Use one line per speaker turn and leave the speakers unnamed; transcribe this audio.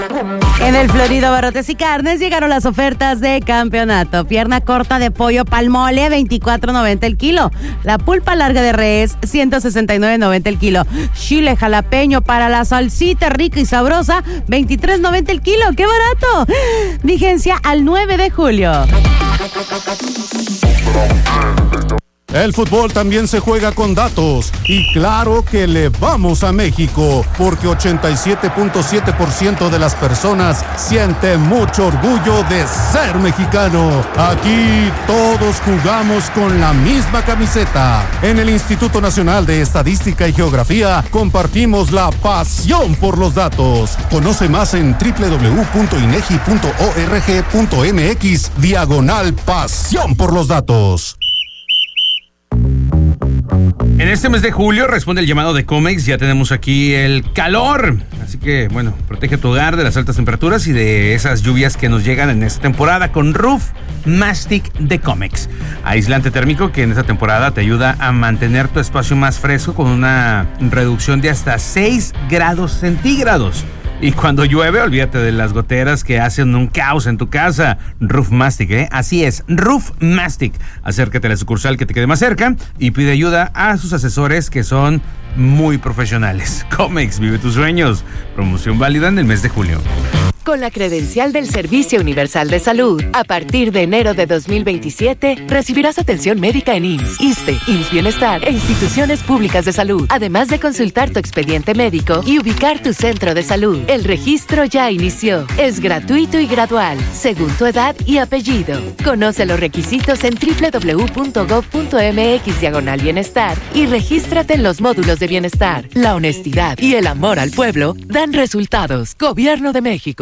En el Florido Barrotes y Carnes llegaron las ofertas de campeonato. Pierna corta de pollo palmole, $24.90 el kilo. La pulpa larga de res, $169.90 el kilo. Chile jalapeño para la salsita rica y sabrosa, $23.90 el kilo. ¡Qué barato! Vigencia al 9 de julio.
El fútbol también se juega con datos y claro que le vamos a México porque 87.7% de las personas siente mucho orgullo de ser mexicano. Aquí todos jugamos con la misma camiseta. En el Instituto Nacional de Estadística y Geografía compartimos la pasión por los datos. Conoce más en www.inegi.org.mx/pasión por los datos.
En este mes de julio responde el llamado de Comex. Ya tenemos aquí el calor. Así que, bueno, protege tu hogar de las altas temperaturas y de esas lluvias que nos llegan en esta temporada con Roof Mastic de Comex. Aislante térmico que en esta temporada te ayuda a mantener tu espacio más fresco con una reducción de hasta 6 grados centígrados. Y cuando llueve, olvídate de las goteras que hacen un caos en tu casa. Roof Mastic, ¿eh? Así es, Roof Mastic. Acércate a la sucursal que te quede más cerca y pide ayuda a sus asesores que son muy profesionales. Comex, vive tus sueños. Promoción válida en el mes de julio.
Con la credencial del Servicio Universal de Salud, a partir de enero de 2027, recibirás atención médica en IMSS, ISSSTE, IMSS Bienestar e instituciones públicas de salud, además de consultar tu expediente médico y ubicar tu centro de salud. El registro ya inició. Es gratuito y gradual, según tu edad y apellido. Conoce los requisitos en www.gov.mx/bienestar y regístrate en los módulos de bienestar. La honestidad y el amor al pueblo dan resultados. Gobierno de México.